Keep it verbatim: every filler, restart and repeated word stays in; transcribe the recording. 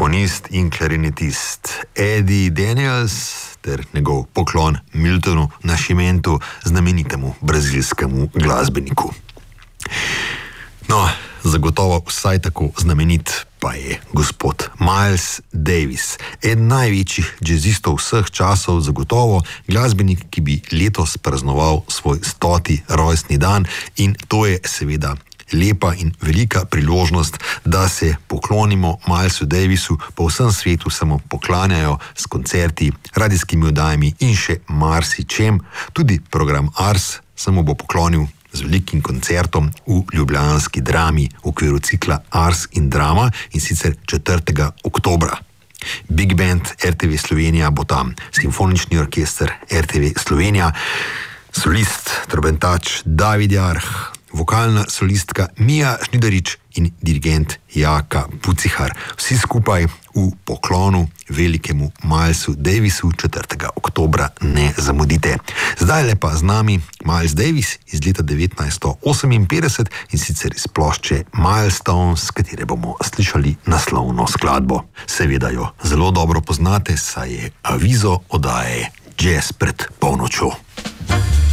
saksofonist in klarinetist Eddie Daniels ter njegov poklon Miltonu Nascimentu, znamenitemu brazilskemu glasbeniku. No, zagotovo vsaj tako znamenit pa je gospod Miles Davis, eden največjih jazzistov vseh časov, zagotovo glasbenik, ki bi letos praznoval svoj stoti rojstni dan, in to je seveda lepa in velika priložnost, da se poklonimo Milesu Davisu. Po vsem svetu se mu poklanjajo s koncerti, radijskimi oddajami in še marsičem. Tudi program Ars se mu bo poklonil z velikim koncertom v ljubljanski Drami v okviru cikla Ars in Drama, in sicer četrtega oktobra. Big Band R T V Slovenija bo tam, simfonični orkester R T V Slovenija, solist, trobentač David Jarh, vokalna solistka Mija Žnidarič in dirigent Jaka Pucihar. Vsi skupaj v poklonu velikemu Milesu Davisu četrtega oktobra, ne zamudite. Zdaj le pa z nami Miles Davis iz leta devetnajststo oseminpetdeset, in sicer iz plošče Milestones, s katere bomo slišali naslovno skladbo. Seveda jo zelo dobro poznate, saj je avizo oddaje Jazz pred polnočjo.